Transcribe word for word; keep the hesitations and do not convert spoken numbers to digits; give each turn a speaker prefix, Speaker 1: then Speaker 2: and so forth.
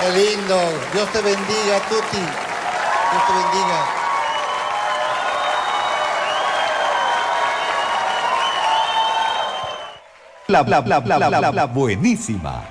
Speaker 1: Qué lindo. Dios te bendiga, Tuti. Dios te bendiga.
Speaker 2: La, la, la, la, la, la, la buenísima.